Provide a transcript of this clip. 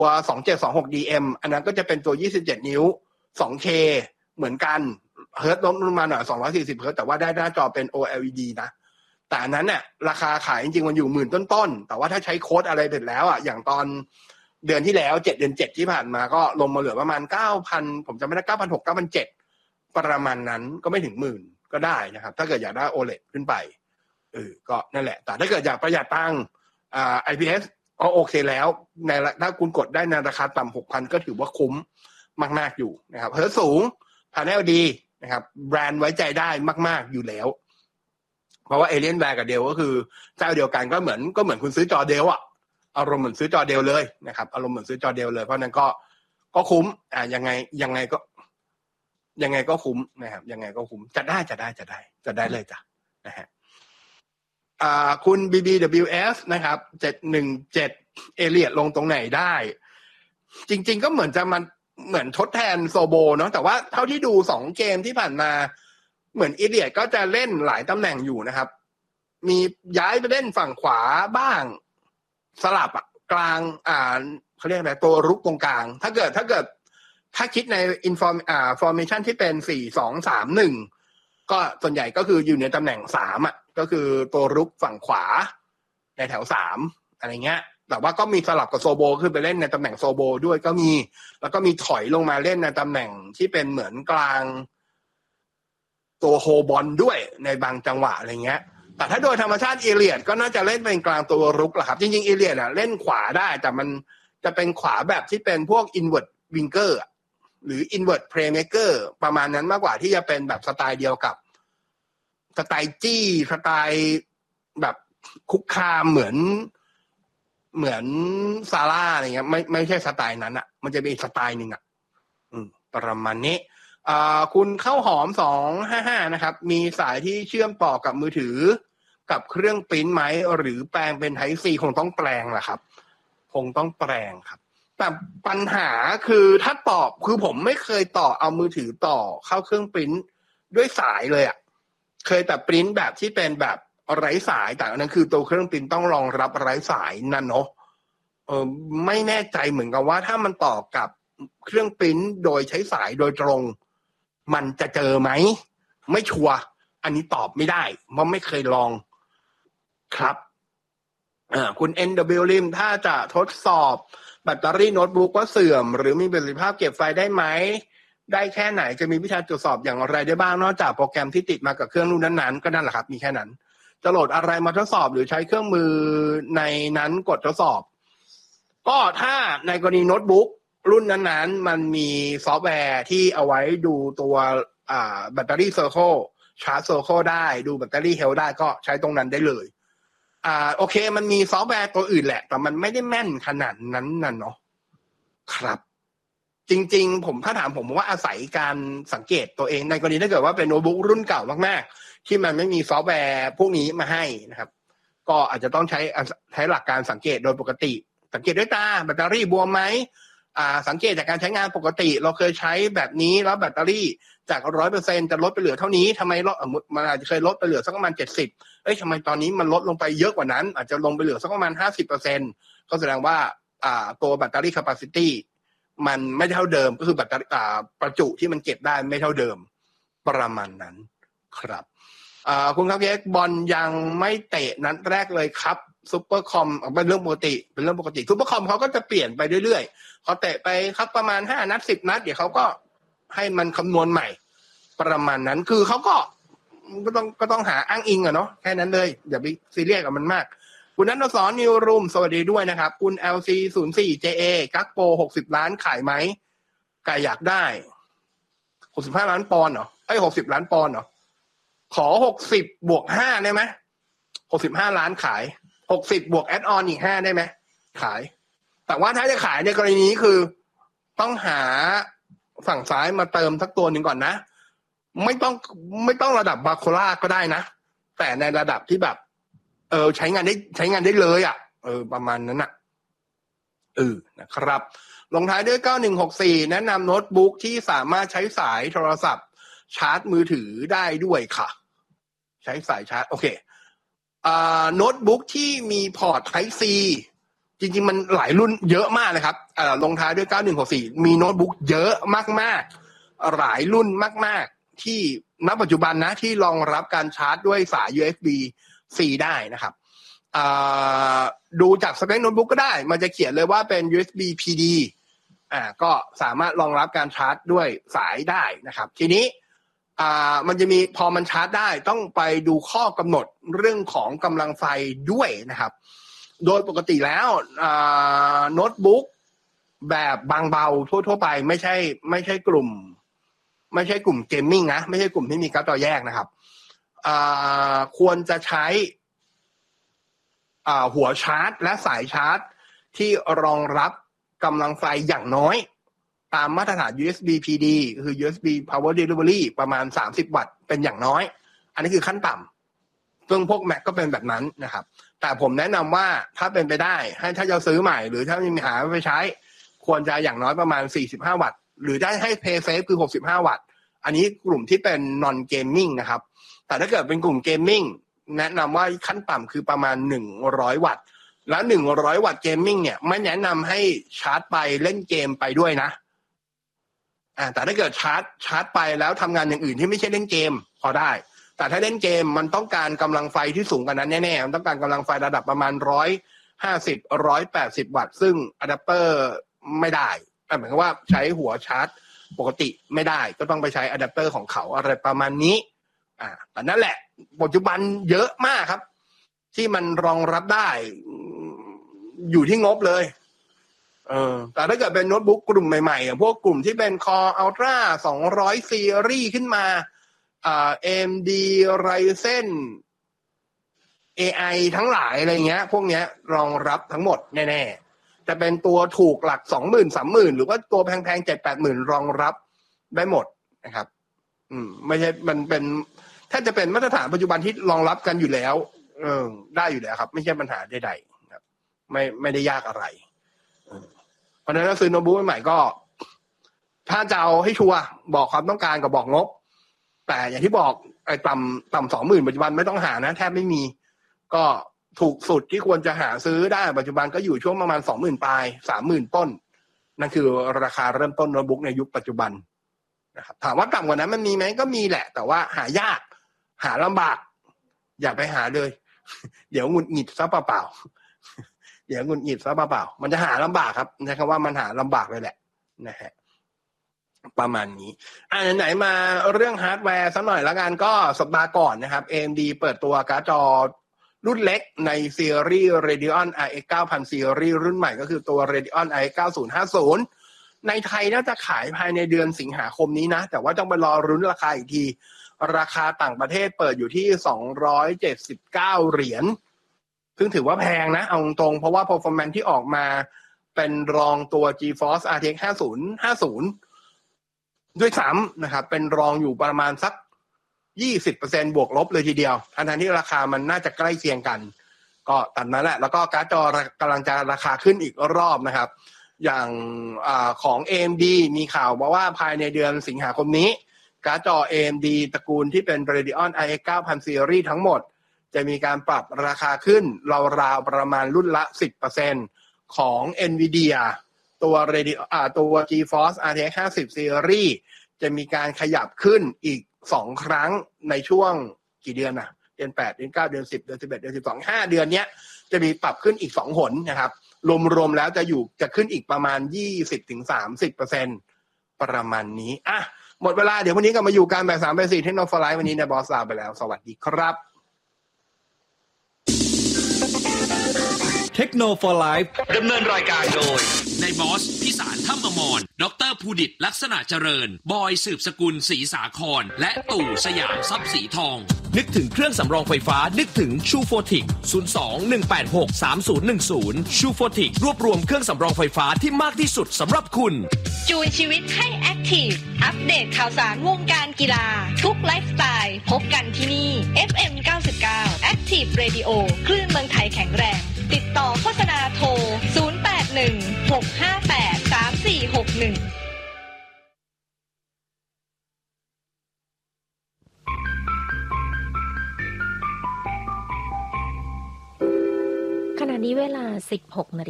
2726DM อันนั้นก็จะเป็นตัว27นิ้ว 2K เหมือนกันเฮิร์ตลดลงมาหน่อย240เฮิร์ตแต่ว่าได้หน้าจอเป็น OLED นะแต่อันนั้นเนี่ยราคาขายจริงๆมันอยู่หมื่นต้นๆแต่ว่าถ้าใช้โค้ดอะไรเสร็จแล้วอ่ะอย่างตอนเดือนที่แล้ว7เดือน7ที่ผ่านมาก็ลงมาเหลือประมาณ 9,000 ผมจำไม่ได้ 9,600 9,700 ประมาณนั้นก็ไม่ถึงหมื่นก็ได้นะครับถ้าเกิดอยากได้ OLED ขึ้นไปก็นั่นแหละแต่ถ้าเกิดอยากประหยัดตังค์IPS ก็โอเคแล้วในถ้าคุณกดได้ในราคาต่ำ 6,000 ก็ถือว่าคุ้มมากๆอยู่นะครับเฮิร์ตสูงพาเนลดีนะครับแบรนด์ไว้ใจได้มากๆอยู่แล้วเพราะว่า Alienware กับ Dell ก็คือเจ้าเดียวกันก็เหมือนคุณซื้อจอ Dell อ่ะอารมณ์เหมือนซื้อจอ Dell เลยนะครับอารมณ์เหมือนซื้อจอ Dell เลยเพราะนั้นก็คุ้มยังไงก็คุ้มนะครับยังไงก็คุ้มจะได้เลยจ้ะนะฮะคุณ BBWS นะครับ717เอเลียดลงตรงไหนได้จริงๆก็เหมือนทดแทนโซโบเนาะแต่ว่าเท่าที่ดู2เกมที่ผ่านมาเหมือนเอเลียดก็จะเล่นหลายตำแหน่งอยู่นะครับมีย้ายไปเล่นฝั่งขวาบ้างสลับกลางเขาเรียกอะไรตัวรุกตรงกลางถ้าคิดในformation ที่เป็น4-2-3-1ก็ส่วนใหญ่ก็คืออยู่ในตำแหน่ง3ก็คือตัวรุกฝั่งขวาในแถว3อะไรเงี้ยแต่ว่าก็มีสลับกับโซโบคือไปเล่นในตำแหน่งโซโบด้วยก็มีแล้วก็มีถอยลงมาเล่นในตำแหน่งที่เป็นเหมือนกลางตัวโฮบอลด้วยในบางจังหวะอะไรเงี้ยแต่ถ้าโดยธรรมชาติเอเลียดก็น่าจะเล่นเป็นกลางตัวรุกแหละครับจริงๆเอเลียดเล่นขวาได้แต่มันจะเป็นขวาแบบที่เป็นพวก inward winger หรือ inward playmaker ประมาณนั้นมากกว่าที่จะเป็นแบบสไตล์เดียวกับสไตล์จี้สไตล์แบบคุกคามเหมือนซาร่าอะไรเงี้ยไม่ใช่สไตล์นั้นมันจะเป็นอีกสไตล์นึงประมาณนี้คุณเข้าหอม255นะครับมีสายที่เชื่อมต่อกับมือถือกับเครื่องปริ้นท์ไหมหรือแปลงเป็น Type C คงต้องแปลงแหละครับคงต้องแปลงครับแต่ปัญหาคือถ้าตอบคือผมไม่เคยต่อเอามือถือต่อเข้าเครื่องปริ้นท์ด้วยสายเลยเคยแต่ปริ้นท์แบบที่เป็นแบบไร้สายแต่อันนั้นคือตัวเครื่องปริ้นท์ต้องรองรับไร้สายนั่นเนาะไม่แน่ใจเหมือนกันว่าถ้ามันต่อกับเครื่องปริ้นท์โดยใช้สายโดยตรงมันจะเจอไหมไม่ชัวร์อันนี้ตอบไม่ได้เพราะไม่เคยลองครับคุณ NW Lim ถ้าจะทดสอบแบตเตอรี่โน้ตบุ๊กว่าเสื่อมหรือมีประสิทธิภาพเก็บไฟได้ไหมได้แค่ไหนจะมีวิธีตรวจสอบอย่างไรได้บ้างนอกจากโปรแกรมที่ติดมากับเครื่องรุ่นนั้นๆก็นั่นแหละครับมีแค่นั้นจะโหลดอะไรมาทดสอบหรือใช้เครื่องมือในนั้นกดทดสอบก็ถ้าในกรณีโน้ตบุ๊กรุ่นนั้นๆมันมีซอฟต์แวร์ที่เอาไว้ดูตัวแบตเตอรี่เซอร์เคิลชาร์จเซอร์เคิลได้ดูแบตเตอรี่เฮลท์ได้ก็ใช้ตรงนั้นได้เลยโอเคมันมีซอฟต์แวร์ตัวอื่นแหละแต่มันไม่ได้แม่นขนาดนั้นน่ะเนาะครับจริงๆผมถ้าถามผมว่าอาศัยการสังเกตตัวเองในกรณีถ้าเกิดว่าเป็นโน้ตบุ๊กรุ่นเก่ามากๆที่มันไม่มีซอฟต์แวร์พวกนี้มาให้นะครับก็อาจจะต้องใช้หลักการสังเกตโดยปกติสังเกตด้วยตาแบตเตอรี่บวมไหมสังเกตจากการใช้งานปกติเราเคยใช้แบบนี้แล้วแบตเตอรี่จาก 100% จะลดไปเหลือเท่านี้ทำไมมันอาจจะเคยลดไปเหลือสักประมาณ70ทำไมตอนนี้มันลดลงไปเยอะกว่านั้นอาจจะลงไปเหลือสักประมาณ 50% ก็แสดงว่าตัวแบตเตอรี่ capacity มันไม่เท่าเดิมก็คือแบตเตอรี่ประจุที่มันเก็บได้ไม่เท่าเดิมประมาณนั้นครับคุณครับเอ็กบอลยังไม่เตะนัดแรกเลยครับซุปเปอร์คอมเป็นเรื่องปกติซุปเปอร์คอมเขาก็จะเปลี่ยนไปเรื่อยๆเขาเตะไปครับประมาณ5นัด10นัดเดี๋ยวเขาก็ให้มันคำนวณใหม่ประมาณนั้นคือเขาก็ต้องหาอ้างอิงเนาะแค่นั้นเลยอย่าไปซีเรียสกับมันมากคุณนัทสอนนิวรูมสวัสดีด้วยนะครับคุณ LC04JA กักโป60ล้านขายไหมไก่อยากได้65ล้านปอนด์เหรอ60ล้านปอนด์เหรอขอ60บวก5ได้ไหม65ล้านขาย60บวกแอดออนอีก5ได้ไหมขายแต่ว่าถ้าจะขายในกรณีนี้คือต้องหาฝั่งซ้ายมาเติมสักตัวหนึ่งก่อนนะไม่ต้องระดับบาโคล่าก็ได้นะแต่ในระดับที่แบบใช้งานได้เลยประมาณนั้นนะครับลงท้ายด้วย9164แนะนำโน้ตบุ๊กที่สามารถใช้สายโทรศัพท์ชาร์จมือถือได้ด้วยค่ะใช้สายชาร์จโอเคโน้ตบุ๊กที่มีพอร์ต Type C จริงๆมันหลายรุ่นเยอะมากเลยครับลงท้ายด้วย9164มีโน้ตบุ๊กเยอะมากๆหลายรุ่นมากๆที่ณปัจจุบันนะที่รองรับการชาร์จด้วยสาย USB-C ได้นะครับดูจากสเปคโน้ตบุ๊กก็ได้มันจะเขียนเลยว่าเป็น USB PD ก็สามารถรองรับการชาร์จด้วยสายได้นะครับทีนี้มันจะมีพอมันชาร์จได้ต้องไปดูข้อกำหนดเรื่องของกำลังไฟด้วยนะครับโดยปกติแล้วโน้ตบุ๊กแบบบางเบาทั่วๆไปไม่ใช่กลุ่มเกมมิ่งนะไม่ใช่กลุ่มที่มีการ์ดจอแยกนะครับควรจะใช้หัวชาร์จและสายชาร์จที่รองรับกำลังไฟอย่างน้อยตามมาตรฐาน USB PD คือ USB Power Delivery ประมาณ30วัตต์เป็นอย่างน้อยอันนี้คือขั้นต่ำซึ่งพวก Mac ก็เป็นแบบนั้นนะครับแต่ผมแนะนำว่าถ้าเป็นไปได้ถ้าจะซื้อใหม่หรือถ้ามีหาไปใช้ควรจะอย่างน้อยประมาณ45วัตต์หรือได้ให้ Play Safe คือ65วัตต์อันนี้กลุ่มที่เป็น Non Gaming นะครับแต่ถ้าเกิดเป็นกลุ่ม Gaming แนะนำว่าขั้นต่ำคือประมาณ100วัตต์แล้ว100วัตต์ Gaming เนี่ยไม่แนะนำให้ชาร์จไปเล่นเกมไปด้วยนะแต่ถ้าเกิดชาร์จไปแล้วทำงานอย่างอื่นที่ไม่ใช่เล่นเกมพอได้แต่ถ้าเล่นเกมมันต้องการกำลังไฟที่สูงกว่านั้นแน่ๆมันต้องการกำลังไฟระดับประมาณ150-180วัตต์ซึ่งอะแดปเตอร์ไม่ได้หมายความว่าใช้หัวชาร์จปกติไม่ได้ก็ต้องไปใช้อะแดปเตอร์ของเขาอะไรประมาณนี้แต่นั่นแหละปัจจุบันเยอะมากครับที่มันรองรับได้อยู่ที่งบเลยแต่ถ้าเกิดเป็นโน้ตบุ๊กกลุ่มใหม่ๆพวกกลุ่มที่เป็น Core Ultra 200 Series ขึ้นมาAMD Ryzen AI ทั้งหลายอะไรเงี้ยพวกเนี้ยรองรับทั้งหมดแน่ๆจะเป็นตัวถูกหลัก 20,000 30,000 หรือว่าตัวแพงๆ 7-8,000 รองรับได้หมดนะครับไม่ใช่มันเป็นถ้าจะเป็นมาตรฐานปัจจุบันที่รองรับกันอยู่แล้วได้อยู่แล้วครับไม่ใช่ปัญหาใดๆครับไม่ได้ยากอะไรเพราะฉะนั้นถ้าซื้อโน้ตบุ๊กใหม่ก็ถ้าจะเอาให้ชัวร์บอกความต้องการกับบอกงบแต่อย่างที่บอกไอ้ต่ำ 20,000 ปัจจุบันไม่ต้องหานะแทบไม่มีก็ถูกสุดที่ควรจะหาซื้อได้ปัจจุบันก็อยู่ช่วงประมาณ 20,000 ปลาย 30,000 ต้นนั่นคือราคาเริ่มต้นโน้ตบุ๊กในยุคปัจจุบันนะครับถามว่าต่ำกว่านั้นมันมีไหมก็มีแหละแต่ว่าหายากหาลำบากอย่าไปหาเลยเดี๋ยวหงุดหงิดซะเปล่าๆเดี๋ยวหงุดหงิดซะเปล่าๆมันจะหาลำบากครับใช้คำว่ามันหาลำบากเลยแหละนะฮะประมาณนี้ไหนมาเรื่องฮาร์ดแวร์สักหน่อยละกันก็สัปดาห์ก่อนนะครับ AMD เปิดตัวการ์ดจอรุ่นเล็กในซีรีส์ Radeon RX 9000 ซีรีส์รุ่นใหม่ก็คือตัว Radeon RX 9050ในไทยน่าจะขายภายในเดือนสิงหาคมนี้นะแต่ว่าต้องไปรอรุ้นราคาอีกทีราคาต่างประเทศเปิดอยู่ที่279เหรียญซึ่งถือว่าแพงนะเอาตรงเพราะว่า performance ที่ออกมาเป็นรองตัว GeForce RTX 5050ด้วยซ้ำนะครับเป็นรองอยู่ประมาณสัก 20% บวกลบเลยทีเดียวทั้งที่ราคามันน่าจะใกล้เคียงกันก็ตามนั้นแหละแล้วก็การ์ดจอกำลังจะราคาขึ้นอีกรอบนะครับอย่างของ AMD มีข่าวมาว่าภายในเดือนสิงหาคมนี้การ์ดจอ AMD ตระกูลที่เป็น Radeon RX 9000 Series ทั้งหมดจะมีการปรับราคาขึ้นราวๆประมาณรุ่นละ 10% ของ Nvidia ตัว GeForce RTX 50 Series จะมีการขยับขึ้นอีก2ครั้งในช่วงกี่เดือนนะเดือน8เดือน9เดือน10เดือน11เดือน12 5เดือนเนี้ยจะมีปรับขึ้นอีก2หนนะครับรวมๆแล้วจะขึ้นอีกประมาณ 20-30% ประมาณนี้หมดเวลาเดี๋ยววันนี้กลับมาอยู่กันแบบ3 4 Techno for Life วันนี้ในบอสลาไปแล้วสวัสดีครับ Techno for Life ดำเนินรายการโดยในบอสพิสารถ้ำอมรดรภูดิตลักษณะเจริญบอยสืบสกุลศรีสาครและตู่สยามทรัพย์สีทองนึกถึงเครื่องสำรองไฟฟ้านึกถึงชูโฟติก02-186-3010ชูโฟติกรวบรวมเครื่องสำรองไฟฟ้าที่มากที่สุดสำหรับคุณจูนชีวิตให้แอคทีฟอัปเดตข่าวสารวงการกีฬาทุกไลฟ์สไตล์พบกันที่นี่ FM 99 Active Radio คลื่นเมืองไทยแข็งแรงติดต่อโฆษณาโทร0816583461 ขณะนี้เวลา 16 นาฬิกา